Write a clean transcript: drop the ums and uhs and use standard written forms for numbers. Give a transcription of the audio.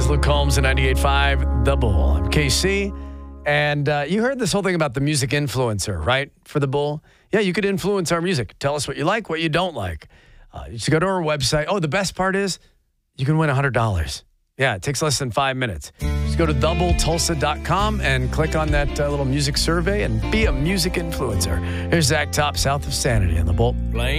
It's Luke Combs and 98.5 The Bull. I'm KC. And you heard this whole thing about the music influencer, right? For The Bull. Yeah, you could influence our music. Tell us what you like, what you don't like. You should go to our website. Oh, the best part is you can win $100. Yeah, it takes less than 5 minutes. Just go to thebulltulsa.com and click on that little music survey and be a music influencer. Here's Zach Top, South of Sanity on The Bull.